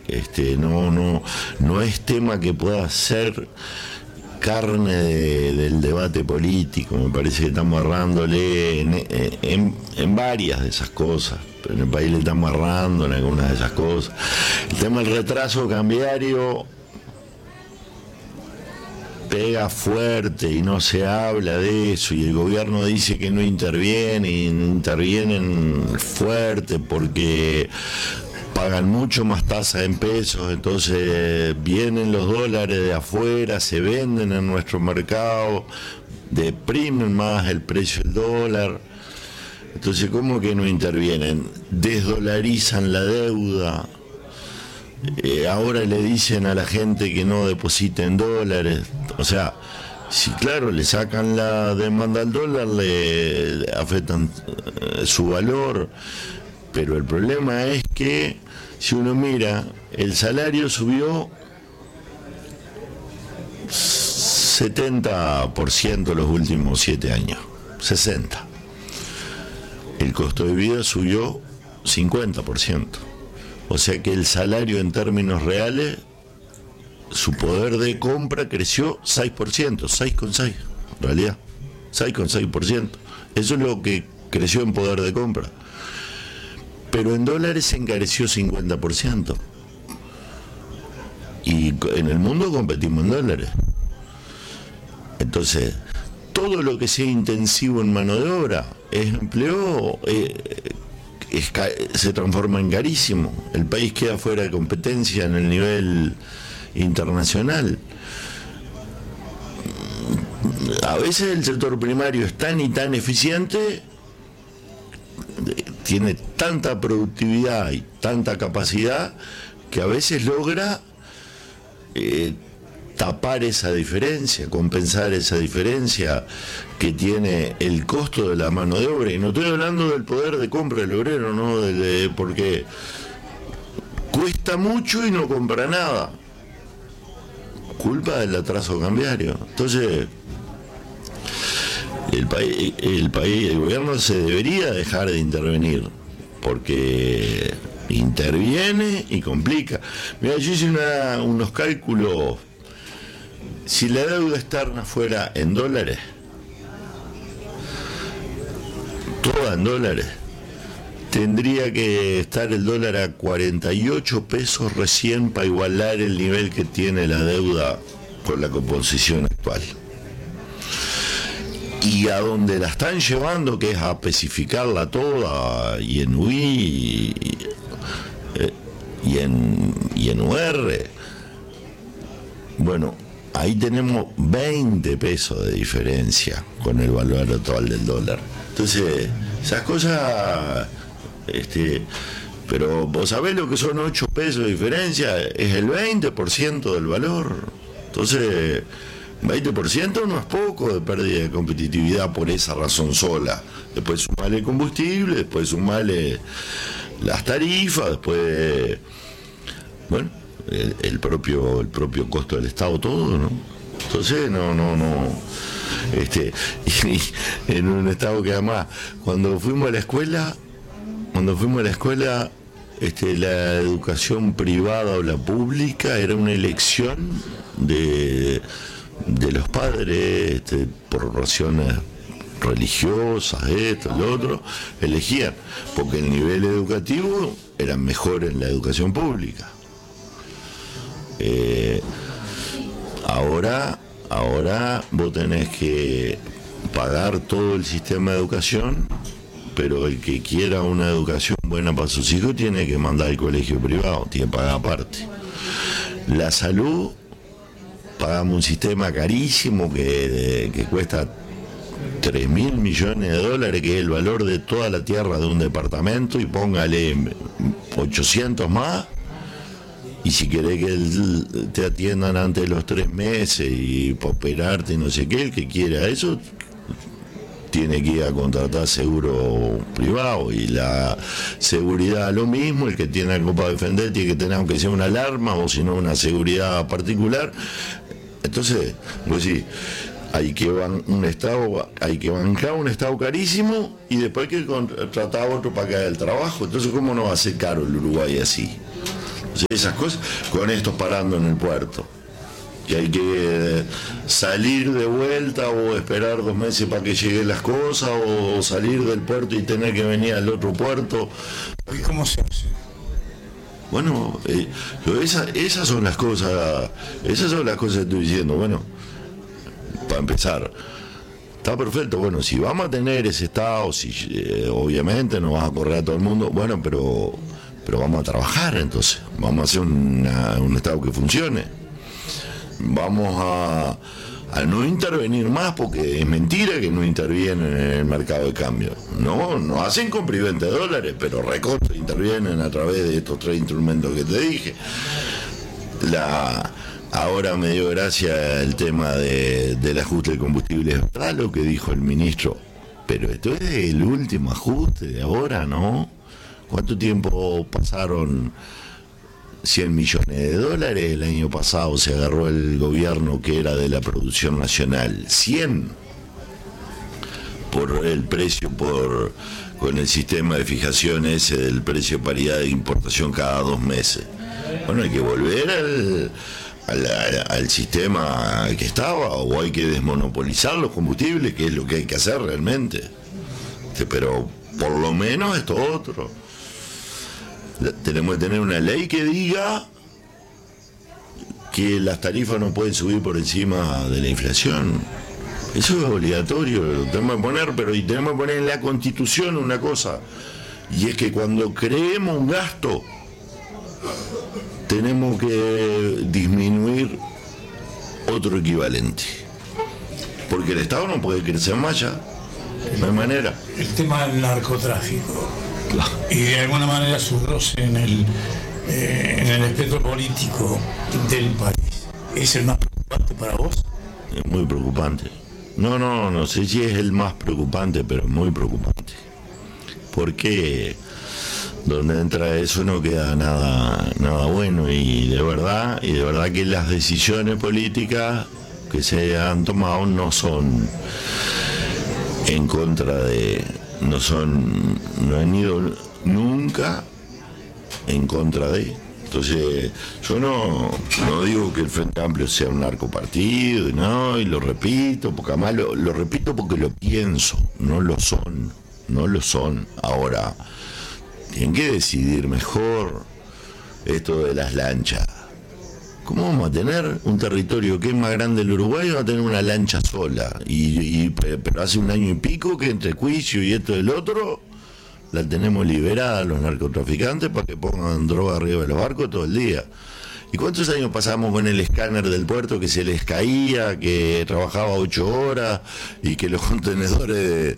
No es tema que pueda ser carne del debate político. Me parece que estamos errándole en varias de esas cosas, pero en el país le estamos errando en algunas de esas cosas. El tema del retraso cambiario pega fuerte y no se habla de eso, y el gobierno dice que no interviene, y intervienen fuerte porque pagan mucho más tasa en pesos, entonces vienen los dólares de afuera, se venden en nuestro mercado, deprimen más el precio del dólar. Entonces, ¿cómo que no intervienen? Desdolarizan la deuda. Ahora le dicen a la gente que no depositen dólares. O sea, si claro, le sacan la demanda al dólar, le afectan su valor. Pero el problema es que, si uno mira, el salario subió 70% los últimos 7 años, 60%. El costo de vida subió 50%. O sea que el salario en términos reales, su poder de compra creció 6%, 6,6% en realidad, 6,6%. Eso es lo que creció en poder de compra. Pero en dólares se encareció 50%. Y en el mundo competimos en dólares. Entonces, todo lo que sea intensivo en mano de obra es empleo, se transforma en carísimo. El país queda fuera de competencia en el nivel internacional. A veces el sector primario es tan y tan eficiente, tiene tanta productividad y tanta capacidad, que a veces logra tapar esa diferencia, compensar esa diferencia que tiene el costo de la mano de obra. Y no estoy hablando del poder de compra del obrero, ¿no? Porque cuesta mucho y no compra nada, culpa del atraso cambiario. Entonces, el gobierno se debería dejar de intervenir, porque interviene y complica. Mira, yo hice unos cálculos. Si la deuda externa fuera en dólares, toda en dólares, tendría que estar el dólar a 48 pesos recién para igualar el nivel que tiene la deuda con la composición actual. Y a donde la están llevando, que es a especificarla toda, y en UI y en UR, bueno, ahí tenemos 20 pesos de diferencia con el valor actual del dólar. Entonces, esas cosas, pero vos sabés lo que son 8 pesos de diferencia, es el 20% del valor. Entonces, 20% no es poco de pérdida de competitividad por esa razón sola. Después sumarle el combustible, después sumarle las tarifas, después, bueno, el propio costo del Estado, todo, ¿no? Entonces, no. Y en un Estado que además, cuando fuimos a la escuela, la educación privada o la pública era una elección de los padres, por razones religiosas, esto, lo otro, elegían, porque el nivel educativo era mejor en la educación pública. Ahora vos tenés que pagar todo el sistema de educación, pero el que quiera una educación buena para sus hijos tiene que mandar al colegio privado, tiene que pagar aparte. La salud, pagamos un sistema carísimo que cuesta 3.000 millones de dólares, que es el valor de toda la tierra de un departamento, y póngale 800 más, y si querés que te atiendan antes de los 3 meses y para operarte y no sé qué, el que quiera eso tiene que ir a contratar seguro privado, y la seguridad lo mismo, el que tiene algo para defender tiene que tener, aunque sea una alarma o si no una seguridad particular. Entonces, pues sí, hay que bancar un Estado carísimo, y después hay que contratar a otro para que haga el trabajo. Entonces, ¿cómo no va a ser caro el Uruguay así? O sea, esas cosas, con estos parando en el puerto. Que hay que salir de vuelta o esperar 2 meses para que lleguen las cosas, o salir del puerto y tener que venir al otro puerto. ¿Y cómo se hace? Bueno, esas son las cosas que estoy diciendo. Bueno, para empezar, está perfecto. Bueno, si vamos a tener ese estado, obviamente no vas a correr a todo el mundo, bueno, pero vamos a trabajar entonces, vamos a hacer un estado que funcione. Vamos a no intervenir más, porque es mentira que no intervienen en el mercado de cambio. No hacen compra y venta de dólares, pero recontra intervienen a través de estos 3 instrumentos que te dije. Ahora me dio gracia el tema del ajuste de combustible. Es verdad lo que dijo el ministro, pero esto es el último ajuste de ahora, ¿no? ¿Cuánto tiempo pasaron? 100 millones de dólares el año pasado se agarró el gobierno, que era de la producción nacional. 100 por el precio, con el sistema de fijación ese del precio de paridad de importación cada 2 meses. Bueno, hay que volver al sistema que estaba, o hay que desmonopolizar los combustibles, que es lo que hay que hacer realmente. Pero por lo menos esto otro. Tenemos que tener una ley que diga que las tarifas no pueden subir por encima de la inflación. Eso es obligatorio, lo tenemos que poner, pero y tenemos que poner en la Constitución una cosa, y es que cuando creemos un gasto tenemos que disminuir otro equivalente, porque el Estado no puede crecer más ya, no hay manera. El tema del narcotráfico y de alguna manera su roce en el espectro político del país, ¿es el más preocupante para vos? Es muy preocupante. No sé si es el más preocupante, pero es muy preocupante, porque donde entra eso no queda nada bueno, y de verdad que las decisiones políticas que se han tomado no son en contra de, no han ido nunca en contra de. Entonces, yo no digo que el Frente Amplio sea un narcopartido, y lo repito, porque además lo repito porque lo pienso, no lo son. Ahora, tienen que decidir mejor esto de las lanchas. ¿Cómo vamos a tener un territorio que es más grande del Uruguay? Va a tener una lancha sola, pero hace 1 año y pico que entre juicio y esto y el otro la tenemos liberada los narcotraficantes para que pongan droga arriba de los barcos todo el día. ¿Y cuántos años pasamos con el escáner del puerto que se les caía, que trabajaba 8 horas y que los contenedores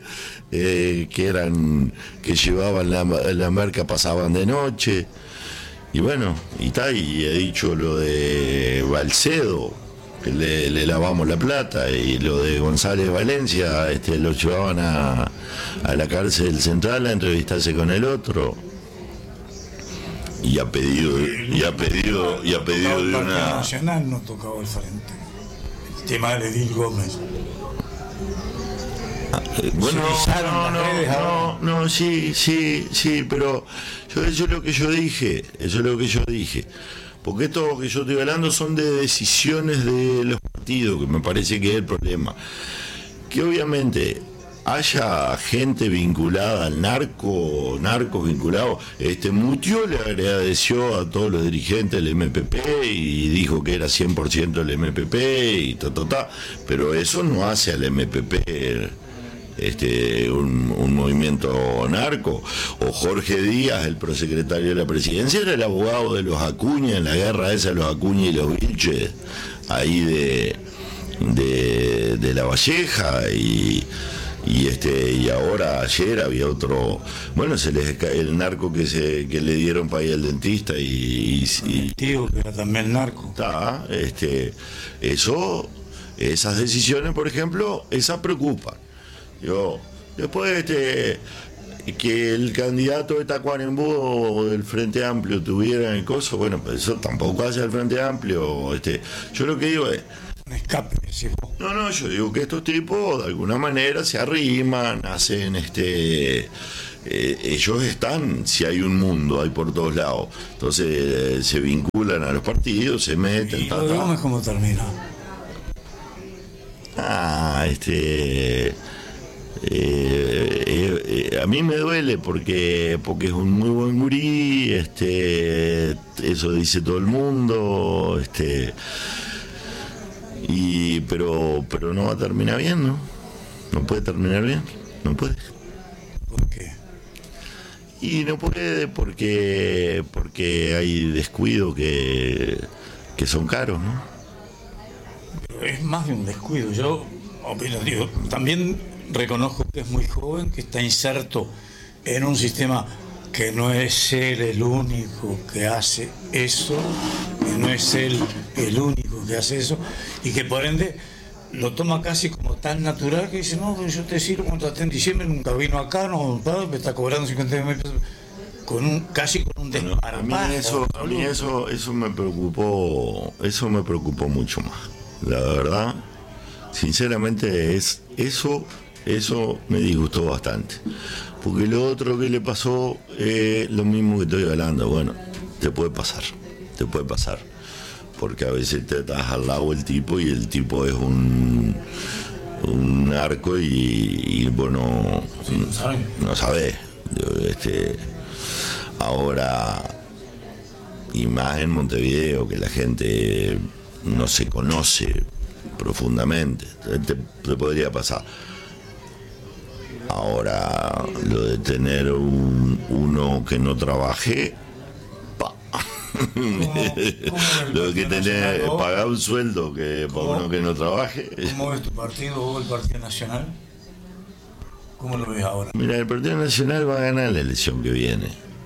que llevaban la merca pasaban de noche? Y bueno, y he dicho lo de Balcedo, que le lavamos la plata, y lo de González Valencia, lo llevaban a la cárcel central a entrevistarse con el otro, y ha pedido de una nacional no tocaba el frente, el tema de Edil Gómez. Bueno, sí, pero eso es lo que yo dije, porque esto que yo estoy hablando son de decisiones de los partidos, que me parece que es el problema, que obviamente haya gente vinculada al narcos vinculados. Mutió le agradeció a todos los dirigentes del MPP y dijo que era 100% el MPP y pero eso no hace al MPP un movimiento narco. O Jorge Díaz, el prosecretario de la presidencia, era el abogado de los Acuña en la guerra esa, los Acuña y los Vilches, ahí de La Valleja, y ahora ayer había otro, bueno, el narco que le dieron para ir al dentista y el tío que era también narco. Esas decisiones, por ejemplo, esas preocupan. Después que el candidato de Tacuarembó del Frente Amplio tuviera el coso, bueno, pues eso tampoco hace el Frente Amplio. Yo lo que digo es un escape, decís vos. No, yo digo que estos tipos de alguna manera se arriman, hacen ellos están, si hay un mundo, hay por todos lados. Entonces se vinculan a los partidos, se meten. ¿Y lo de Gómez cómo termina? A mí me duele porque es un muy buen gurí, eso dice todo el mundo, pero no va a terminar bien, ¿no? No puede terminar bien, no puede. ¿Por qué? Y no puede porque hay descuidos que son caros, ¿no? Pero es más de un descuido. Yo opino, digo, también reconozco que es muy joven, que está inserto en un sistema que no es él el único que hace eso, que no es él el único que hace eso, y que por ende lo toma casi como tan natural que dice, no, yo te sirvo, contraté en diciembre, nunca vino acá, no, me está cobrando 50.000 pesos, casi con un desparpajo. A mí eso me preocupó mucho más, la verdad, sinceramente eso me disgustó bastante, porque lo otro que le pasó es lo mismo que estoy hablando. Bueno, te puede pasar, porque a veces te estás al lado del tipo y el tipo es un narco y bueno, no sabes. Ahora, y más en Montevideo, que la gente no se conoce profundamente, te podría pasar. Ahora, lo de tener uno que no trabaje, lo que tener, pagar un sueldo que para uno que no trabaje. ¿Cómo ves tu partido o el Partido Nacional? ¿Cómo lo ves ahora? Mira, el Partido Nacional va a ganar la elección que viene.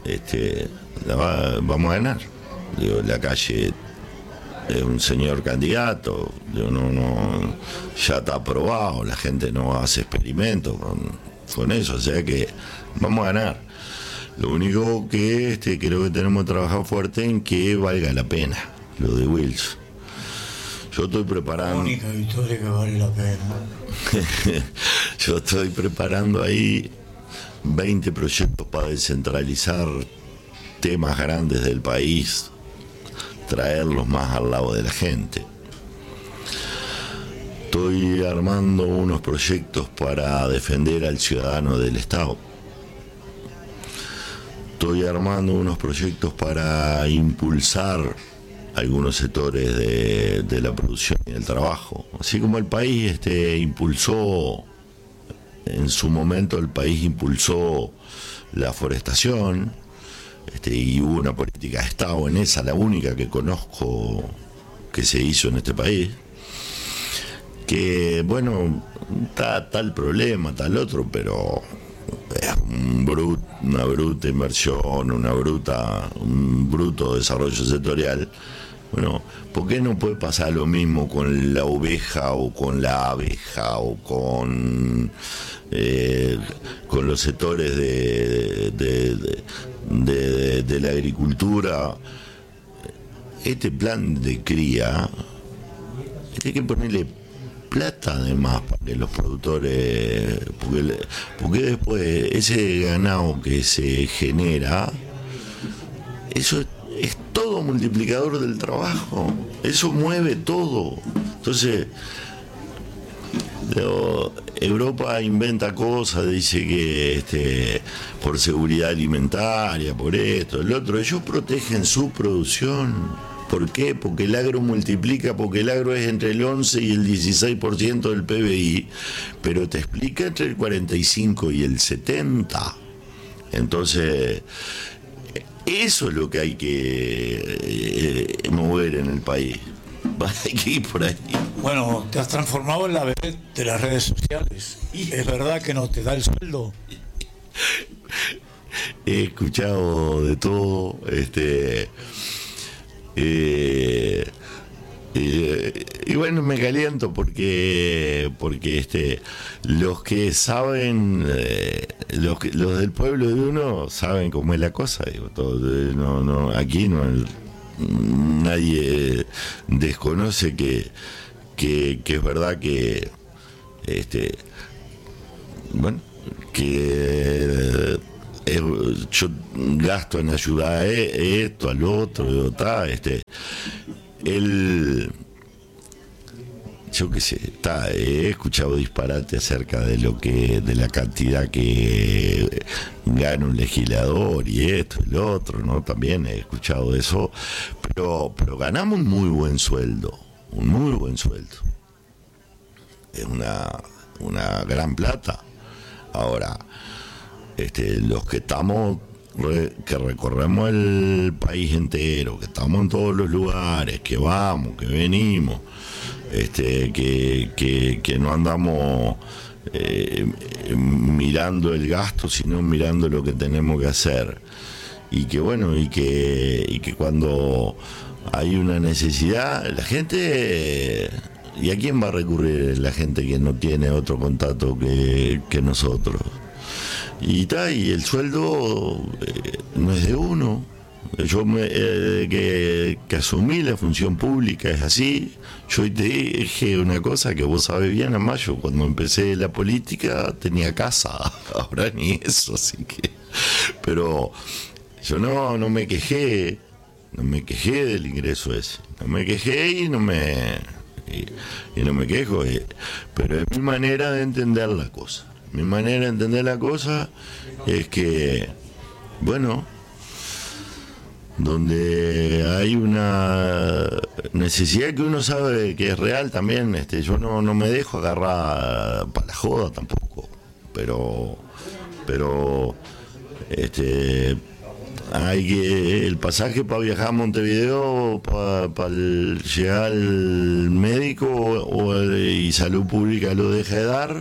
Vamos a ganar. Digo, la Calle es un señor candidato. Digo, no, ya está aprobado. La gente no hace experimentos con eso, o sea que vamos a ganar. Lo único que creo que tenemos que trabajar fuerte en que valga la pena lo de Wilson. Yo estoy preparando. La única victoria que vale la pena. Yo estoy preparando ahí 20 proyectos para descentralizar temas grandes del país, traerlos más al lado de la gente. Estoy armando unos proyectos para defender al ciudadano del Estado. Estoy armando unos proyectos para impulsar algunos sectores de la producción y del trabajo. Así como el país impulsó, en su momento el país impulsó la forestación, y hubo una política de Estado en esa, la única que conozco que se hizo en este país. Que bueno, está el problema, está el otro, pero es una bruta inversión, un bruto desarrollo sectorial. Bueno, ¿por qué no puede pasar lo mismo con la oveja o con la abeja o con los sectores de la agricultura? Este plan de cría hay que ponerle plata además para que los productores, porque después ese ganado que se genera, eso es todo multiplicador del trabajo, eso mueve todo. Entonces Europa inventa cosas, dice que por seguridad alimentaria, por esto, el otro, ellos protegen su producción. ¿Por qué? Porque el agro multiplica, porque el agro es entre el 11 y el 16% del PBI, pero te explica entre el 45 y el 70. Entonces, eso es lo que hay que mover en el país. Hay que ir por ahí. Bueno, te has transformado en la vedette de las redes sociales. ¿Es verdad que no te da el sueldo? He escuchado de todo, y bueno, me caliento porque los que saben, los del pueblo de uno saben cómo es la cosa, digo, aquí nadie desconoce que es verdad que bueno, que yo gasto en ayudar a esto, al otro, él, yo qué sé, he escuchado disparate acerca de la cantidad que gana un legislador y esto y lo otro, ¿no? También he escuchado eso, pero ganamos un muy buen sueldo. Es una gran plata. Ahora, los que estamos, que recorremos el país entero, que estamos en todos los lugares, que vamos, que venimos, que no andamos mirando el gasto, sino mirando lo que tenemos que hacer. Y que bueno, y que cuando hay una necesidad, la gente... ¿Y a quién va a recurrir la gente que no tiene otro contacto que nosotros? Y el sueldo no es de uno. Yo que asumí la función pública es así. Yo te dije una cosa que vos sabés bien, Amayo, cuando empecé la política tenía casa, ahora ni eso, así que... Pero yo no me quejé del ingreso ese, no me quejé y no me quejo, pero es mi manera de entender la cosa. Mi manera de entender la cosa es que, bueno, donde hay una necesidad que uno sabe que es real también, yo no me dejo agarrar para la joda tampoco, pero hay que el pasaje para viajar a Montevideo para llegar al médico y salud pública lo deja de dar.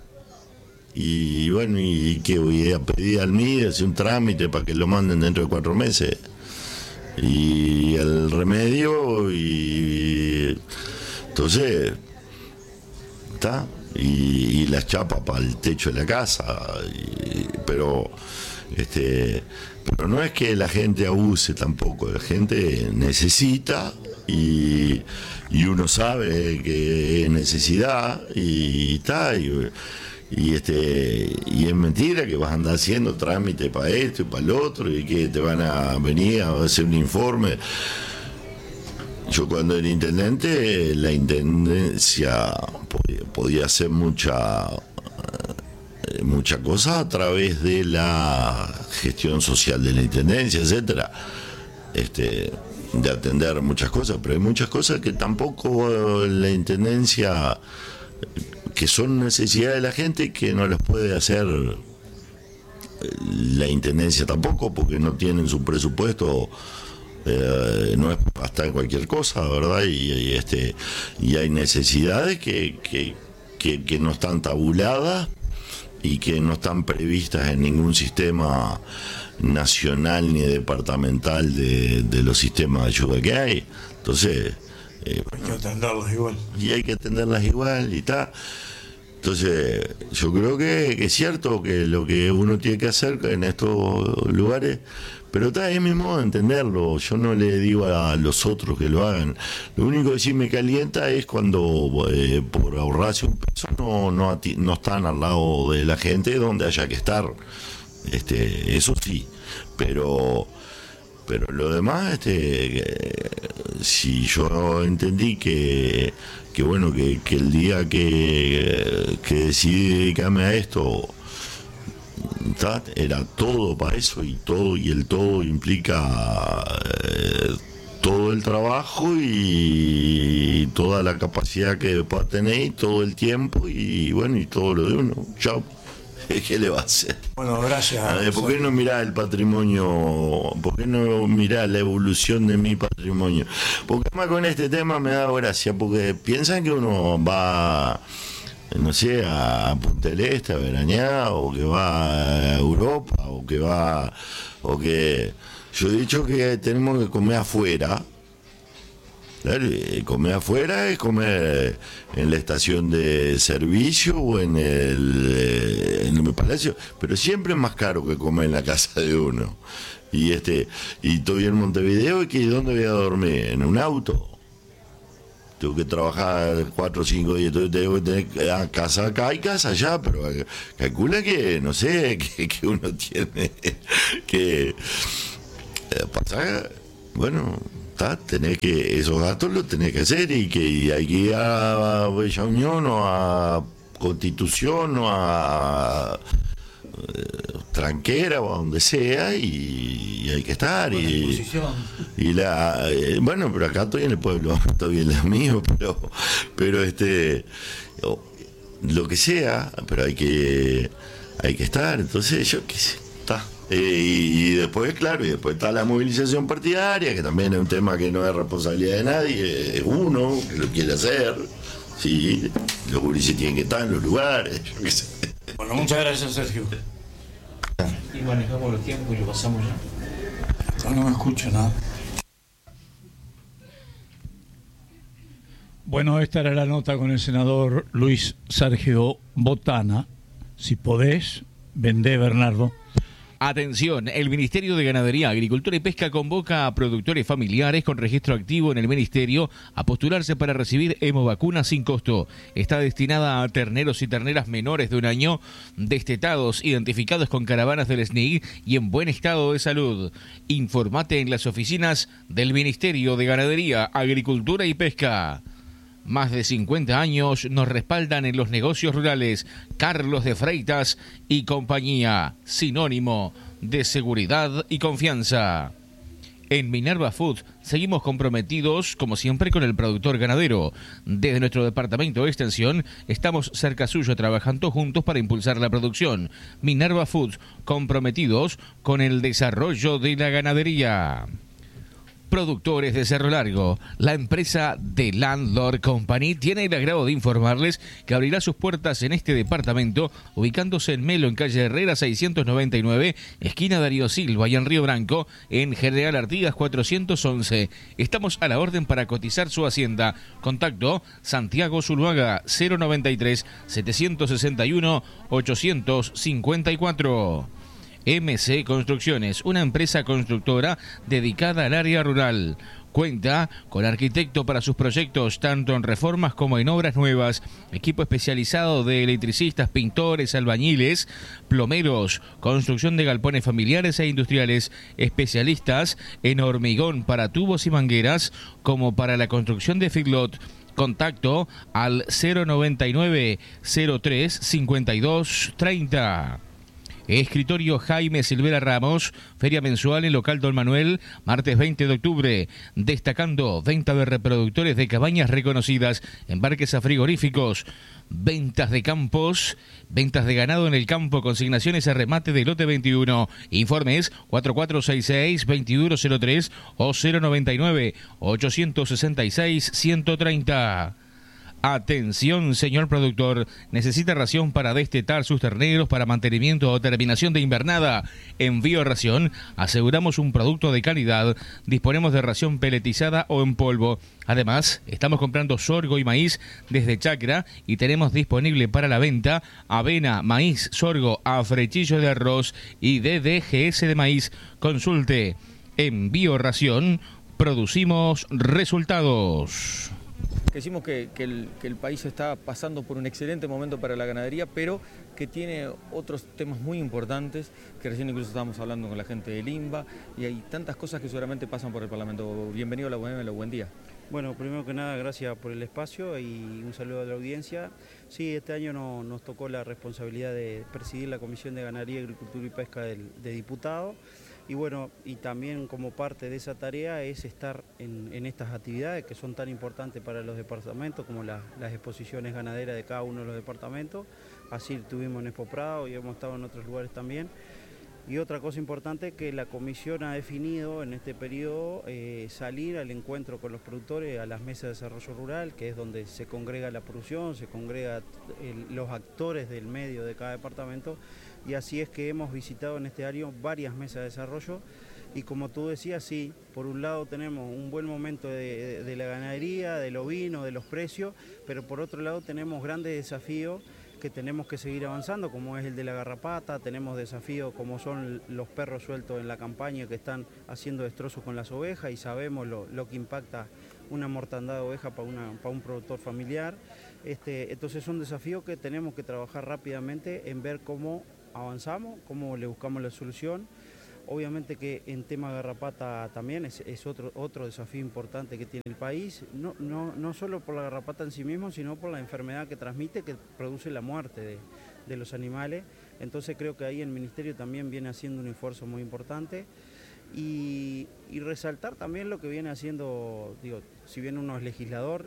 Y bueno, y que voy a pedir al MIDE, hacer un trámite para que lo manden dentro de 4 meses. Y el remedio, y entonces está, y las chapas para el techo de la casa, pero no es que la gente abuse tampoco, la gente necesita y uno sabe que es necesidad y está, y es mentira que vas a andar haciendo trámites para esto y para el otro y que te van a venir a hacer un informe. Yo cuando era intendente, la intendencia podía hacer mucha cosa a través de la gestión social de la intendencia, etcétera, de atender muchas cosas, pero hay muchas cosas que tampoco la intendencia, que son necesidades de la gente, que no las puede hacer la intendencia tampoco, porque no tienen su presupuesto, no es hasta en cualquier cosa, ¿verdad? Y hay necesidades que no están tabuladas y que no están previstas en ningún sistema nacional ni departamental de los sistemas de ayuda que hay. Entonces hay que atenderlas igual. Y hay que atenderlas igual y está. Entonces yo creo que es cierto que lo que uno tiene que hacer en estos lugares, pero es mi modo de entenderlo. Yo no le digo a los otros que lo hagan. Lo único que sí me calienta es cuando por ahorrarse un peso no están al lado de la gente donde haya que estar. Eso sí, pero lo demás, si yo entendí que bueno, que el día que decidí dedicarme a esto, era todo para eso, y el todo implica todo el trabajo y toda la capacidad que pueda tener y todo el tiempo y bueno, y todo lo de uno. Chao. ¿Qué le va a hacer? Bueno, gracias. ¿Por qué no mirá el patrimonio? ¿Por qué no mirá la evolución de mi patrimonio? Porque además con este tema me da gracia, porque piensan que uno va, no sé, a Punta del Este a veranear, o que va a Europa, o que yo he dicho que tenemos que comer afuera. Claro, comer afuera es comer en la estación de servicio o en el palacio, pero siempre es más caro que comer en la casa de uno. Y estoy en Montevideo, y ¿dónde voy a dormir? ¿En un auto? tengo que trabajar 4 o 5 días, entonces tengo que tener casa acá y casa allá, pero calcula que, no sé, que uno tiene que pasar, bueno, tenés que, esos gastos los tenés que hacer y que hay que ir a Bella Unión o a Constitución o a Tranquera o a donde sea y hay que estar bueno, pero acá estoy en el pueblo, estoy en lo mío, pero lo que sea, pero hay que estar, entonces yo qué sé, está. Y después, claro, y después está la movilización partidaria, que también es un tema que no es responsabilidad de nadie, es uno que lo quiere hacer, sí, los gurises tienen que estar en los lugares, yo qué sé. Bueno, muchas gracias, Sergio. Y manejamos los tiempos y lo pasamos ya. No me escucho nada. Bueno, esta era la nota con el senador Luis Sergio Botana. Si podés, vendé, Bernardo. Atención, el Ministerio de Ganadería, Agricultura y Pesca convoca a productores familiares con registro activo en el Ministerio a postularse para recibir hemovacuna sin costo. Está destinada a terneros y terneras menores de 1 año, destetados, identificados con caravanas del SNIG y en buen estado de salud. Informate en las oficinas del Ministerio de Ganadería, Agricultura y Pesca. Más de 50 años nos respaldan en los negocios rurales. Carlos de Freitas y compañía, sinónimo de seguridad y confianza. En Minerva Food seguimos comprometidos, como siempre, con el productor ganadero. Desde nuestro departamento de extensión estamos cerca suyo trabajando juntos para impulsar la producción. Minerva Food, comprometidos con el desarrollo de la ganadería. Productores de Cerro Largo, la empresa de Landlord Company tiene el agrado de informarles que abrirá sus puertas en este departamento, ubicándose en Melo, en calle Herrera 699, esquina Darío Silva, y en Río Branco, en General Artigas 411. Estamos a la orden para cotizar su hacienda. Contacto Santiago Zuluaga 093 761 854. MC Construcciones, una empresa constructora dedicada al área rural. Cuenta con arquitecto para sus proyectos, tanto en reformas como en obras nuevas. Equipo especializado de electricistas, pintores, albañiles, plomeros, construcción de galpones familiares e industriales. Especialistas en hormigón para tubos y mangueras, como para la construcción de feedlot. Contacto al 099 03 52 30. Escritorio Jaime Silvera Ramos, feria mensual en local Don Manuel, martes 20 de octubre, destacando venta de reproductores de cabañas reconocidas, embarques a frigoríficos, ventas de campos, ventas de ganado en el campo, consignaciones a remate de lote 21, informes 4466-2103 o 099-866-130. Atención, señor productor, ¿necesita ración para destetar sus terneros para mantenimiento o terminación de invernada? En Bioración aseguramos un producto de calidad, disponemos de ración peletizada o en polvo. Además, estamos comprando sorgo y maíz desde Chacra y tenemos disponible para la venta avena, maíz, sorgo, afrechillo de arroz y DDGS de maíz. Consulte. En Bioración producimos resultados. Decimos que el país está pasando por un excelente momento para la ganadería, pero que tiene otros temas muy importantes, que recién incluso estábamos hablando con la gente del INBA, y hay tantas cosas que seguramente pasan por el Parlamento. Bienvenido a la UNM, buen día. Bueno, primero que nada, gracias por el espacio y un saludo a la audiencia. Sí, este año nos tocó la responsabilidad de presidir la Comisión de Ganadería, Agricultura y Pesca de diputado. Y bueno, y también como parte de esa tarea es estar en estas actividades que son tan importantes para los departamentos, como las exposiciones ganaderas de cada uno de los departamentos. Así estuvimos en Expo Prado y hemos estado en otros lugares también. Y otra cosa importante que la comisión ha definido en este periodo, salir al encuentro con los productores, a las mesas de desarrollo rural, que es donde se congrega la producción, se congrega los actores del medio de cada departamento, y así es que hemos visitado en este año varias mesas de desarrollo, y como tú decías, sí, por un lado tenemos un buen momento de la ganadería, del ovino, de los precios, pero por otro lado tenemos grandes desafíos que tenemos que seguir avanzando, como es el de la garrapata. Tenemos desafíos como son los perros sueltos en la campaña que están haciendo destrozos con las ovejas y sabemos lo que impacta una mortandad de oveja para un productor familiar. Entonces son desafíos que tenemos que trabajar rápidamente en ver cómo avanzamos, cómo le buscamos la solución. Obviamente que en tema garrapata también es otro desafío importante que tiene el país, no solo por la garrapata en sí mismo, sino por la enfermedad que transmite, que produce la muerte de los animales. Entonces creo que ahí el Ministerio también viene haciendo un esfuerzo muy importante y resaltar también lo que viene haciendo, si bien uno es legislador,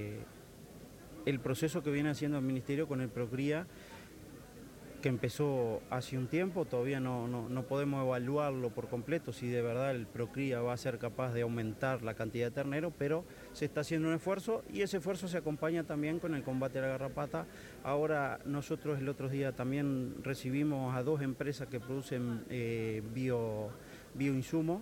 el proceso que viene haciendo el Ministerio con el Procría, que empezó hace un tiempo. Todavía no podemos evaluarlo por completo si de verdad el Procría va a ser capaz de aumentar la cantidad de terneros, pero se está haciendo un esfuerzo y ese esfuerzo se acompaña también con el combate a la garrapata. Ahora nosotros el otro día también recibimos a 2 empresas que producen bioinsumos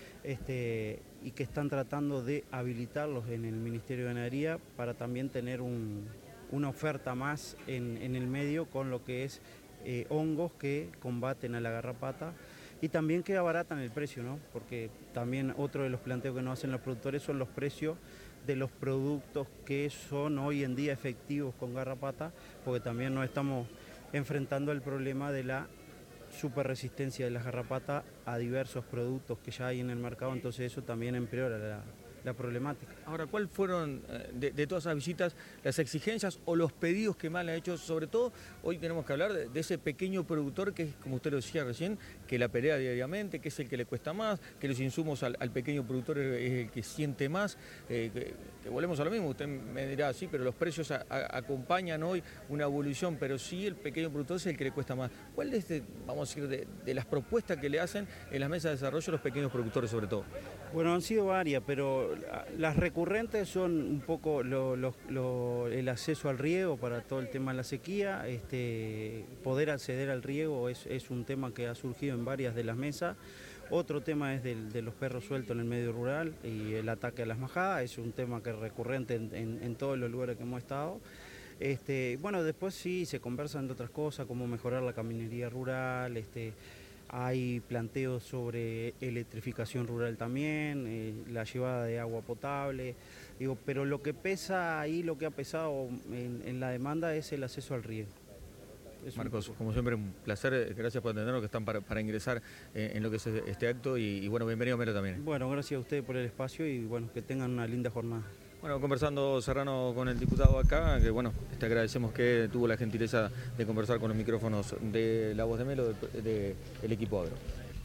y que están tratando de habilitarlos en el Ministerio de Ganadería para también tener una oferta más en el medio con lo que es hongos que combaten a la garrapata y también que abaratan el precio, ¿no? Porque también otro de los planteos que nos hacen los productores son los precios de los productos que son hoy en día efectivos con garrapata, porque también nos estamos enfrentando al problema de la superresistencia de las garrapatas a diversos productos que ya hay en el mercado, entonces eso también empeora la problemática. Ahora, ¿cuáles fueron de todas esas visitas las exigencias o los pedidos que más le ha hecho? Sobre todo, hoy tenemos que hablar de ese pequeño productor que es, como usted lo decía recién, que la pelea diariamente, que es el que le cuesta más, que los insumos al pequeño productor es el que siente más, que volvemos a lo mismo, usted me dirá, sí, pero los precios acompañan hoy una evolución, pero sí el pequeño productor es el que le cuesta más. ¿Cuál es, vamos a decir, de las propuestas que le hacen en las mesas de desarrollo a los pequeños productores sobre todo? Bueno, han sido varias, pero las recurrentes son un poco el acceso al riego para todo el tema de la sequía, poder acceder al riego es un tema que ha surgido en varias de las mesas. Otro tema es de los perros sueltos en el medio rural y el ataque a las majadas, es un tema que es recurrente en todos los lugares que hemos estado. Bueno, después sí se conversan de otras cosas, como mejorar la caminería rural, hay planteos sobre electrificación rural también, la llevada de agua potable, pero lo que pesa ahí, lo que ha pesado en la demanda es el acceso al riego. Marcos, como siempre, un placer, gracias por atendernos, que están para ingresar en lo que es este acto y bueno, bienvenido Mero también. Bueno, gracias a ustedes por el espacio y bueno, que tengan una linda jornada. Bueno, conversando Serrano con el diputado acá, que bueno, te agradecemos que tuvo la gentileza de conversar con los micrófonos de La Voz de Melo, del equipo Agro.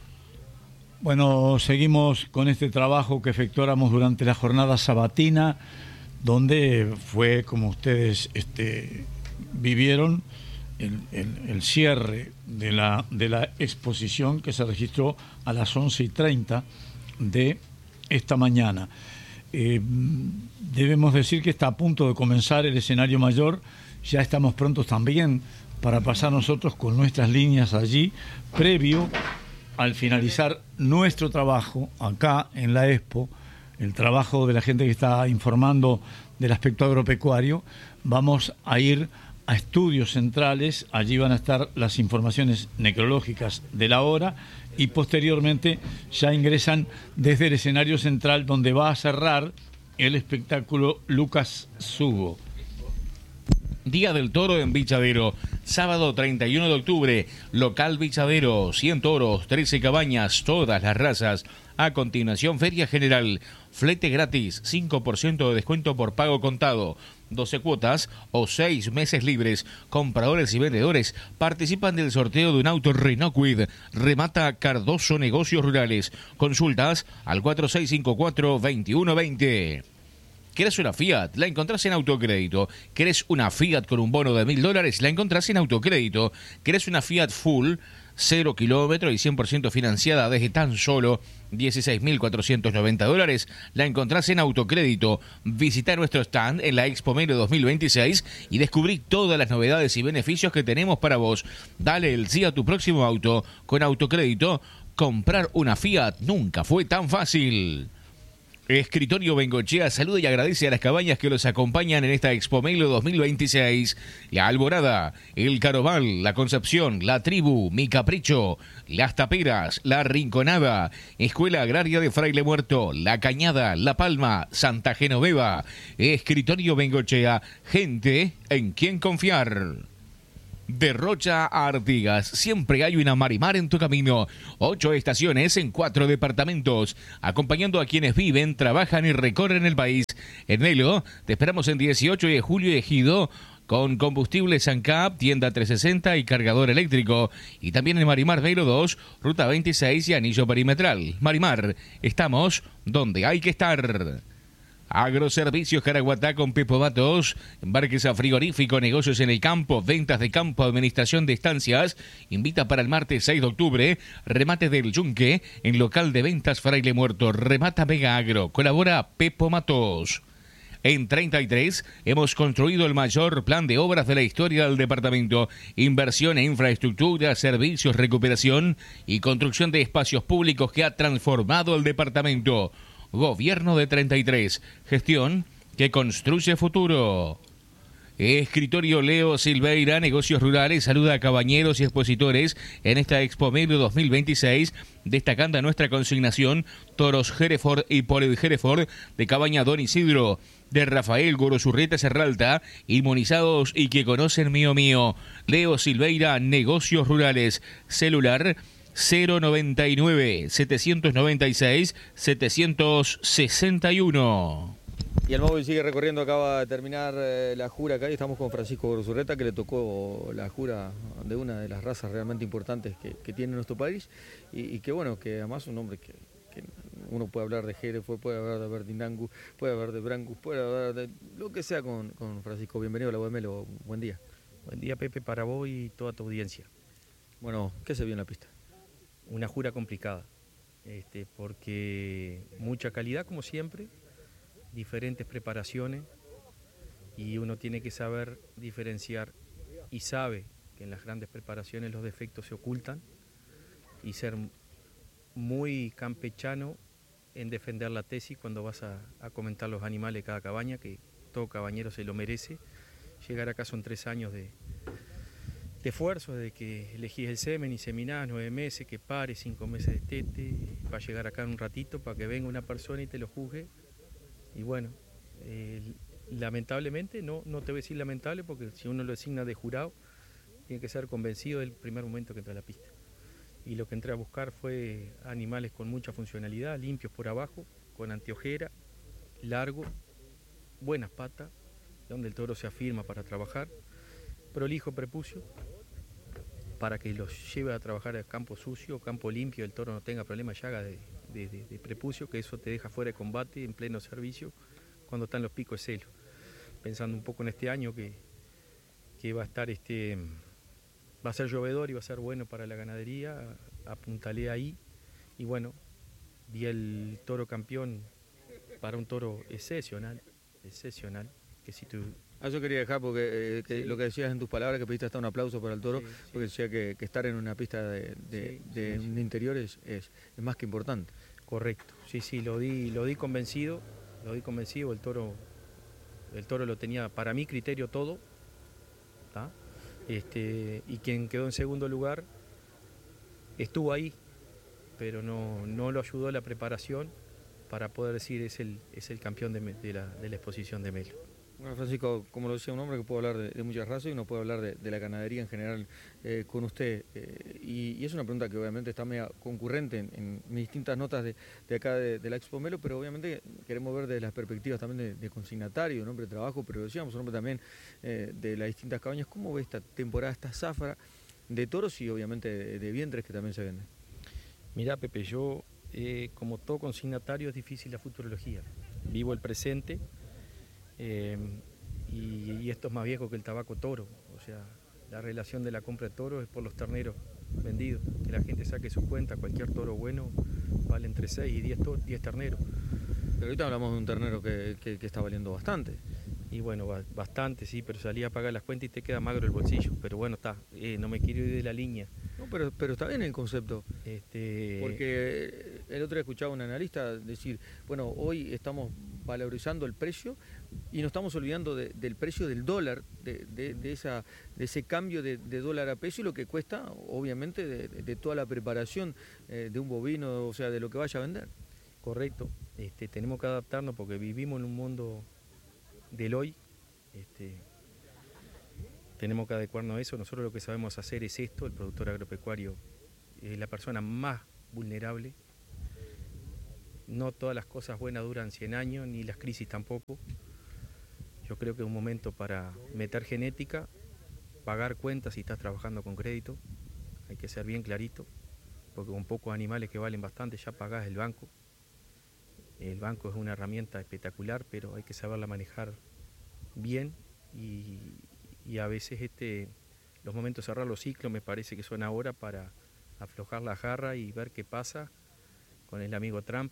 Bueno, seguimos con este trabajo que efectuáramos durante la jornada sabatina, donde fue, como ustedes vivieron, el cierre de la exposición que se registró a las 11:30 de esta mañana. Debemos decir que está a punto de comenzar el escenario mayor, ya estamos prontos también para pasar nosotros con nuestras líneas allí, previo al finalizar nuestro trabajo acá en la Expo, el trabajo de la gente que está informando del aspecto agropecuario. Vamos a ir a estudios centrales, allí van a estar las informaciones necrológicas de la hora y posteriormente ya ingresan desde el escenario central donde va a cerrar el espectáculo Lucas Sugo. Día del Toro en Bichadero, sábado 31 de octubre, local Bichadero, 100 toros, 13 cabañas, todas las razas. A continuación, Feria General, flete gratis, 5% de descuento por pago contado, 12 cuotas o 6 meses libres. Compradores y vendedores participan del sorteo de un auto Renault Kwid. Remata Cardoso Negocios Rurales. Consultas al 4654-2120. ¿Querés una Fiat? La encontrás en Autocrédito. ¿Querés una Fiat con un bono de $1.000? La encontrás en Autocrédito. ¿Querés una Fiat Full, 0 kilómetros y 100% financiada desde tan solo $16.490? La encontrás en Autocrédito. Visita nuestro stand en la Expo Melo 2026 y descubrí todas las novedades y beneficios que tenemos para vos. Dale el sí a tu próximo auto. Con Autocrédito, comprar una Fiat nunca fue tan fácil. Escritorio Bengochea saluda y agradece a las cabañas que los acompañan en esta Expo Melo 2026. La Alborada, El Caroval, La Concepción, La Tribu, Mi Capricho, Las Taperas, La Rinconada, Escuela Agraria de Fraile Muerto, La Cañada, La Palma, Santa Genoveva. Escritorio Bengochea, gente en quien confiar. De Rocha a Artigas, siempre hay una Marimar en tu camino. 8 estaciones en 4 departamentos, acompañando a quienes viven, trabajan y recorren el país. En Melo, te esperamos en 18 de julio Ejido, con combustible Sancap, tienda 360 y cargador eléctrico. Y también en Marimar Melo 2, ruta 26 y anillo perimetral. Marimar, estamos donde hay que estar. Agroservicios Caraguatá con Pepo Matos, embarques a frigorífico, negocios en el campo, ventas de campo, administración de estancias. Invita para el martes 6 de octubre, remate del Yunque, en local de ventas Fraile Muerto. Remata Mega Agro, colabora Pepo Matos. En 33 hemos construido el mayor plan de obras de la historia del departamento. Inversión en infraestructura, servicios, recuperación y construcción de espacios públicos que ha transformado el departamento. Gobierno de 33, gestión que construye futuro. Escritorio Leo Silveira, negocios rurales, saluda a cabañeros y expositores en esta Expo Melo 2026, destacando a nuestra consignación Toros Hereford y por el Hereford de Cabaña Don Isidro, de Rafael Gorosurrieta Serralta, inmunizados y que conocen Mío Mío. Leo Silveira, negocios rurales, celular 099-796-761. Y el móvil sigue recorriendo, acaba de terminar la jura acá y estamos con Francisco Gorosurrieta, que le tocó la jura de una de las razas realmente importantes que tiene nuestro país y que bueno, que además es un hombre que uno puede hablar de Hereford, puede hablar de Berdinangus, puede hablar de Brangus, puede hablar de lo que sea con Francisco. Bienvenido a la Melo, buen día. Buen día, Pepe, para vos y toda tu audiencia. Bueno, ¿qué se vio en la pista? Una jura complicada, porque mucha calidad como siempre, diferentes preparaciones y uno tiene que saber diferenciar y sabe que en las grandes preparaciones los defectos se ocultan y ser muy campechano en defender la tesis cuando vas a comentar los animales de cada cabaña, que todo cabañero se lo merece. Llegar acá son 3 años de esfuerzo, de que elegís el semen y seminás 9 meses, que pares 5 meses de tete, para llegar acá en un ratito, para que venga una persona y te lo juzgue. Y bueno, lamentablemente, no te voy a decir lamentable, porque si uno lo designa de jurado, tiene que ser convencido del primer momento que entra a la pista. Y lo que entré a buscar fue animales con mucha funcionalidad, limpios por abajo, con anteojera, largo, buenas patas, donde el toro se afirma para trabajar, prolijo prepucio, para que los lleve a trabajar a campo sucio, campo limpio, el toro no tenga problemas llaga de prepucio, que eso te deja fuera de combate en pleno servicio cuando están los picos de celo. Pensando un poco en este año que va a estar va a ser llovedor y va a ser bueno para la ganadería, apuntalé ahí y bueno, di el toro campeón para un toro excepcional, que si tú... Yo quería dejar porque lo que decías en tus palabras, que pediste hasta un aplauso para el toro, sí. Porque decía que estar en una pista de un interior es más que importante. Correcto, sí, lo di convencido, el toro lo tenía para mi criterio todo, ¿tá? Y quien quedó en segundo lugar estuvo ahí, pero no lo ayudó la preparación para poder decir es el campeón de la exposición de Melo. Bueno, Francisco, como lo decía, un hombre que puede hablar de muchas razas y uno puede hablar de la ganadería en general con usted. Y es una pregunta que obviamente está media concurrente en mis distintas notas de acá de la Expo Melo, pero obviamente queremos ver desde las perspectivas también de consignatario, un hombre de trabajo, pero decíamos, un hombre también de las distintas cabañas. ¿Cómo ve esta temporada, esta zafra de toros y obviamente de vientres que también se venden? Mirá, Pepe, yo como todo consignatario es difícil la futurología. Vivo el presente. Y esto es más viejo que el tabaco toro, o sea, la relación de la compra de toro es por los terneros vendidos, que la gente saque su cuenta, cualquier toro bueno vale entre 6 y 10 terneros. Pero ahorita hablamos de un ternero que está valiendo bastante. Y bueno, bastante, sí, pero salí a pagar las cuentas y te queda magro el bolsillo. Pero bueno, está, no me quiero ir de la línea. No, pero está bien el concepto. Porque el otro día escuchaba a un analista decir, bueno, hoy estamos valorizando el precio y nos estamos olvidando del precio del dólar, de ese cambio de dólar a peso y lo que cuesta, obviamente, de toda la preparación de un bovino, o sea, de lo que vaya a vender. Correcto. Tenemos que adaptarnos porque vivimos en un mundo del hoy. Tenemos que adecuarnos a eso. Nosotros lo que sabemos hacer es esto. El productor agropecuario es la persona más vulnerable. No todas las cosas buenas duran 100 años, ni las crisis tampoco. Yo creo que es un momento para meter genética, pagar cuentas si estás trabajando con crédito. Hay que ser bien clarito, porque con pocos animales que valen bastante ya pagás el banco. El banco es una herramienta espectacular, pero hay que saberla manejar bien y a veces los momentos de cerrar los ciclos me parece que son ahora para aflojar la jarra y ver qué pasa con el amigo Trump.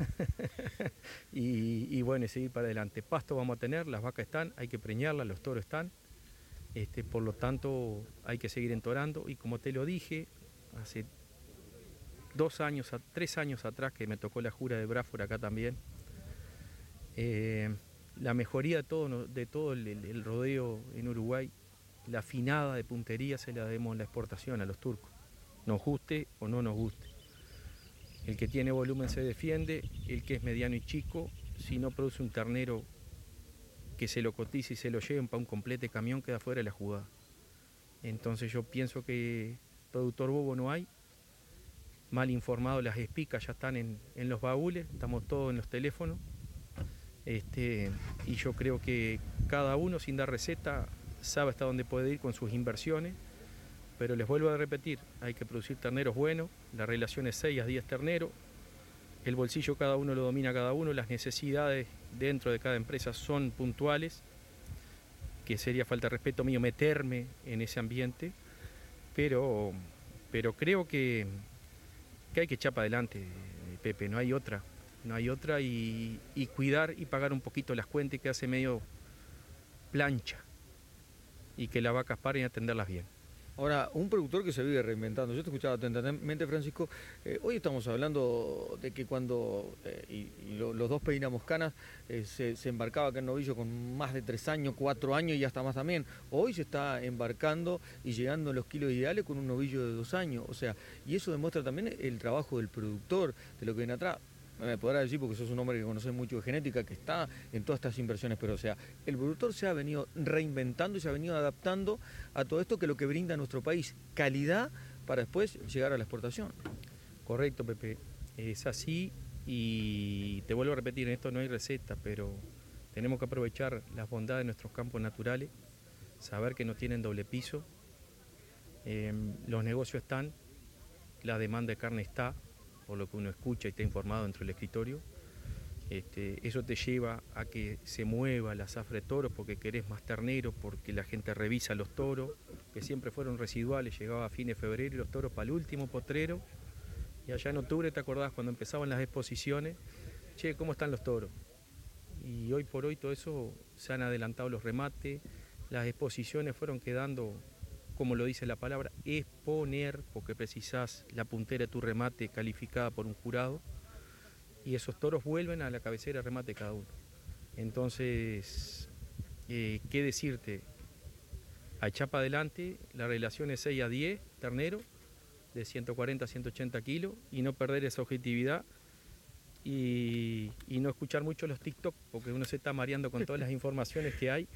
y bueno, seguir para adelante. Pasto vamos a tener, las vacas están, hay que preñarlas, los toros están. Por lo tanto, hay que seguir entorando y como te lo dije, hace 3 años atrás que me tocó la jura de Braford acá también, la mejoría de todo el rodeo en Uruguay, la afinada de puntería se la debemos en la exportación a los turcos, nos guste o no nos guste. El que tiene volumen se defiende, el que es mediano y chico, si no produce un ternero que se lo cotice y se lo lleven para un complete camión, queda fuera de la jugada. Entonces yo pienso que productor bobo no hay, mal informado, las espicas ya están en los baúles, estamos todos en los teléfonos, y yo creo que cada uno, sin dar receta, sabe hasta dónde puede ir con sus inversiones, pero les vuelvo a repetir, hay que producir terneros buenos, la relación es 6 a 10 terneros, el bolsillo cada uno lo domina cada uno, las necesidades dentro de cada empresa son puntuales, que sería falta de respeto mío meterme en ese ambiente, pero creo que hay que echar para adelante, Pepe, no hay otra, y cuidar y pagar un poquito las cuentas que hace medio plancha y que las vacas paren y atenderlas bien. Ahora, un productor que se vive reinventando. Yo te escuchaba atentamente, Francisco. Hoy estamos hablando de que cuando los dos peinamos canas, se embarcaba acá en Novillo con más de 3 años, 4 años y hasta más también. Hoy se está embarcando y llegando a los kilos ideales con un novillo de 2 años. O sea, y eso demuestra también el trabajo del productor, de lo que viene atrás. Me podrás decir, porque sos un hombre que conoce mucho de genética, que está en todas estas inversiones, pero o sea, el productor se ha venido reinventando y se ha venido adaptando a todo esto que es lo que brinda a nuestro país, calidad para después llegar a la exportación. Correcto, Pepe, es así y te vuelvo a repetir, en esto no hay receta, pero tenemos que aprovechar las bondades de nuestros campos naturales, saber que no tienen doble piso, los negocios están, la demanda de carne está, por lo que uno escucha y está informado dentro del escritorio. Eso te lleva a que se mueva la zafra de toros porque querés más ternero, porque la gente revisa los toros, que siempre fueron residuales, llegaba a fines de febrero y los toros para el último potrero, y allá en octubre, ¿te acordás cuando empezaban las exposiciones? Che, ¿cómo están los toros? Y hoy por hoy todo eso se han adelantado los remates, las exposiciones fueron quedando, como lo dice la palabra, exponer, porque precisás la puntera de tu remate calificada por un jurado, y esos toros vuelven a la cabecera de remate de cada uno. Entonces, ¿qué decirte? A echar para adelante, la relación es 6 a 10, ternero, de 140 a 180 kilos, y no perder esa objetividad, y no escuchar mucho los TikTok, porque uno se está mareando con todas las informaciones que hay,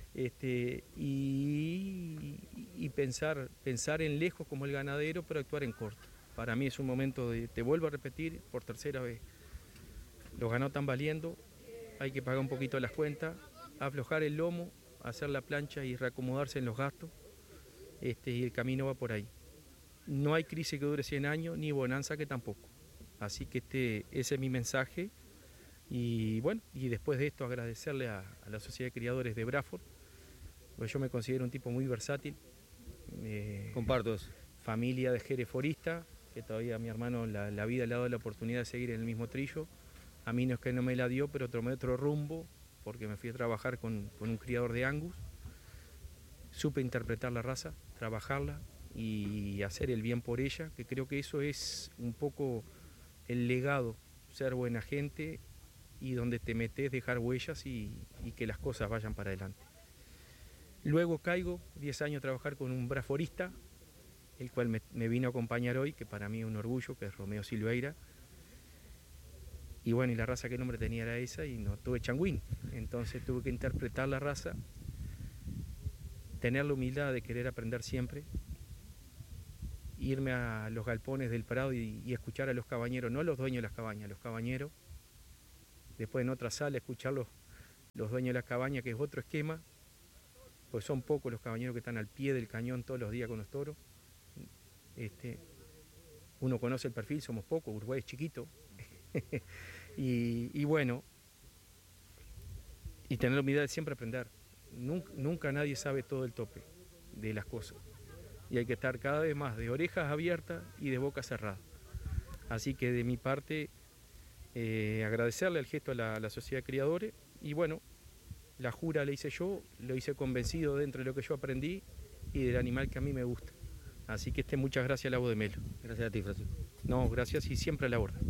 y pensar en lejos como el ganadero, pero actuar en corto. Para mí es un momento te vuelvo a repetir por tercera vez, los ganados están valiendo, hay que pagar un poquito las cuentas, aflojar el lomo, hacer la plancha y reacomodarse en los gastos, y el camino va por ahí. No hay crisis que dure 100 años, ni bonanza que tampoco. Así que ese es mi mensaje, y bueno, y después de esto agradecerle a la Sociedad de Criadores de Braford, pues yo me considero un tipo muy versátil. Comparto eso. Familia de jereforista, que todavía mi hermano la vida le ha dado la oportunidad de seguir en el mismo trillo. A mí no es que no me la dio, pero tomé otro rumbo, porque me fui a trabajar con un criador de Angus, supe interpretar la raza, trabajarla y hacer el bien por ella, que creo que eso es un poco el legado, ser buena gente y donde te metes dejar huellas y que las cosas vayan para adelante. Luego caigo 10 años a trabajar con un braforista, el cual me vino a acompañar hoy, que para mí es un orgullo, que es Romeo Silveira. Y bueno, y la raza que nombre tenía era esa y no tuve changuín, entonces tuve que interpretar la raza, tener la humildad de querer aprender siempre, irme a los galpones del Prado y escuchar a los cabañeros, no a los dueños de las cabañas, a los cabañeros, después en otra sala escuchar los dueños de las cabañas, que es otro esquema, pues son pocos los cabañeros que están al pie del cañón todos los días con los toros. Uno conoce el perfil, somos pocos, Uruguay es chiquito, y bueno, y tener la humildad de siempre aprender. Nunca nadie sabe todo el tope de las cosas. Y hay que estar cada vez más de orejas abiertas y de boca cerrada. Así que de mi parte, agradecerle el gesto a la Sociedad de Criadores. Y bueno, la jura la hice yo, lo hice convencido dentro de lo que yo aprendí y del animal que a mí me gusta. Así que muchas gracias a la voz de Melo. Gracias a ti, Francisco. No, gracias y siempre a la orden.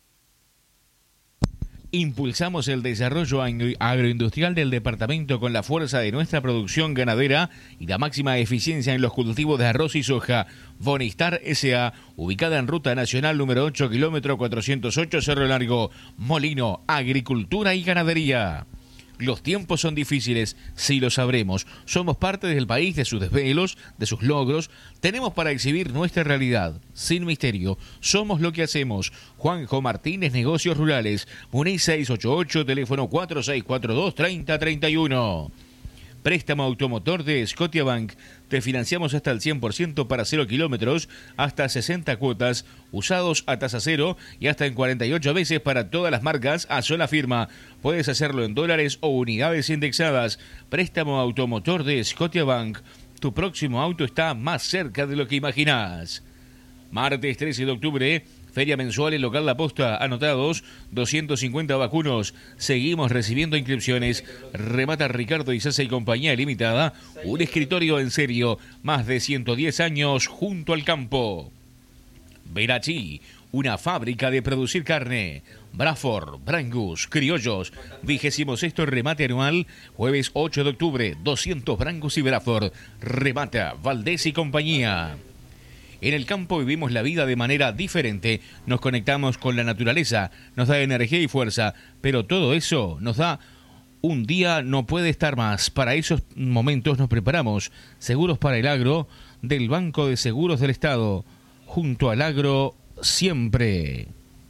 Impulsamos el desarrollo agroindustrial del departamento con la fuerza de nuestra producción ganadera y la máxima eficiencia en los cultivos de arroz y soja. Bonistar S.A., ubicada en Ruta Nacional número 8, kilómetro 408, Cerro Largo. Molino, agricultura y ganadería. Los tiempos son difíciles, sí lo sabremos. Somos parte del país, de sus desvelos, de sus logros. Tenemos para exhibir nuestra realidad, sin misterio. Somos lo que hacemos. Juanjo Martínez, Negocios Rurales. Muniz 688, teléfono 4642-3031. Préstamo automotor de Scotiabank. Te financiamos hasta el 100% para 0 kilómetros, hasta 60 cuotas, usados a tasa cero y hasta en 48 veces para todas las marcas a sola firma. Puedes hacerlo en dólares o unidades indexadas. Préstamo automotor de Scotiabank. Tu próximo auto está más cerca de lo que imaginás. Martes 13 de octubre, feria mensual en local La Posta. Anotados, 250 vacunos. Seguimos recibiendo inscripciones. Remata Ricardo Isaza y Compañía Limitada. Un escritorio en serio. Más de 110 años junto al campo. Verachi, una fábrica de producir carne. Braford, Brangus, Criollos. 26º remate anual. Jueves 8 de octubre. 200 Brangus y Braford. Remata Valdés y Compañía. En el campo vivimos la vida de manera diferente, nos conectamos con la naturaleza, nos da energía y fuerza, pero todo eso nos da un día no puede estar más. Para esos momentos nos preparamos. Seguros para el agro del Banco de Seguros del Estado. Junto al agro siempre.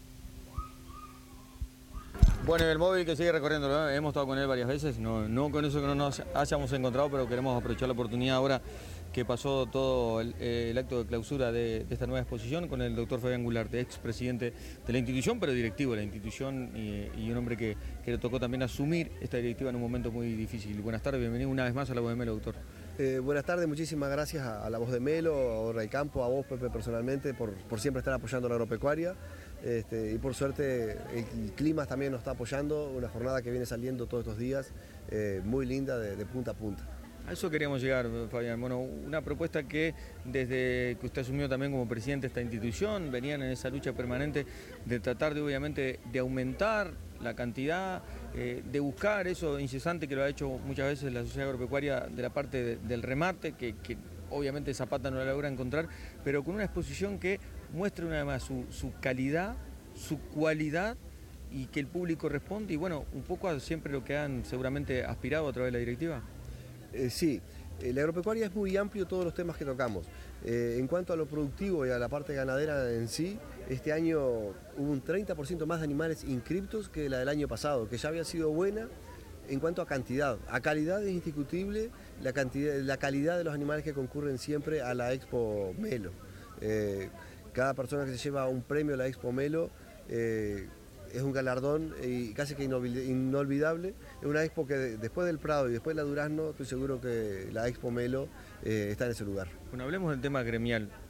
Bueno, el móvil que sigue recorriendo, ¿no? Hemos estado con él varias veces, no con eso que no nos hayamos encontrado, pero queremos aprovechar la oportunidad ahora que pasó todo el acto de clausura de esta nueva exposición con el doctor Fabián Gularte, expresidente de la institución, pero directivo de la institución y un hombre que le tocó también asumir esta directiva en un momento muy difícil. Buenas tardes, bienvenido una vez más a La Voz de Melo, doctor. Buenas tardes, muchísimas gracias a La Voz de Melo, a Hora del Campo, a vos, Pepe, personalmente, por siempre estar apoyando la agropecuaria. Y por suerte el clima también nos está apoyando, una jornada que viene saliendo todos estos días, muy linda de punta a punta. A eso queríamos llegar, Fabián. Bueno, una propuesta que desde que usted asumió también como presidente de esta institución, venían en esa lucha permanente de tratar de, obviamente, de aumentar la cantidad, de buscar eso incesante que lo ha hecho muchas veces la sociedad agropecuaria de la parte del remate, que obviamente Zapata no la logra encontrar, pero con una exposición que muestre una vez más su calidad, su cualidad y que el público responde y bueno, un poco a siempre lo que han seguramente aspirado a través de la directiva. Sí, la agropecuaria es muy amplio todos los temas que tocamos. En cuanto a lo productivo y a la parte ganadera en sí, este año hubo un 30% más de animales inscriptos que la del año pasado, que ya había sido buena en cuanto a cantidad. A calidad es indiscutible la calidad de los animales que concurren siempre a la Expo Melo. Cada persona que se lleva un premio a la Expo Melo es un galardón y casi que inolvidable. Es una expo que después del Prado y después de la Durazno, estoy seguro que la Expo Melo está en ese lugar. Bueno, hablemos del tema gremial.